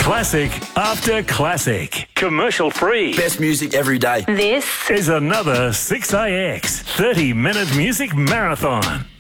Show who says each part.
Speaker 1: Classic after classic. Commercial free.
Speaker 2: Best music every day.
Speaker 3: This
Speaker 1: Is another 6AX 30-minute music marathon.